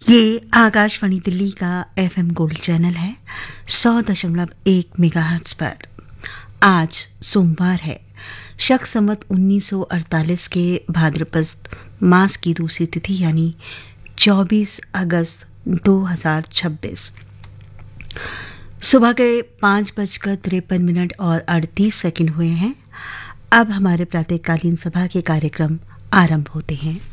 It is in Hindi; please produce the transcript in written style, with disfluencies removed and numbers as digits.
ये आकाशवाणी दिल्ली का एफएम गोल्ड चैनल है 100.1 मेगाहर्ट्ज पर। आज सोमवार है, शक संवत 1948 के भाद्रपद मास की दूसरी तिथि यानी 24 अगस्त 2026। सुबह के 5:53 और 38 सेकंड हुए हैं। अब हमारे प्रातःकालीन सभा के कार्यक्रम आरंभ होते हैं।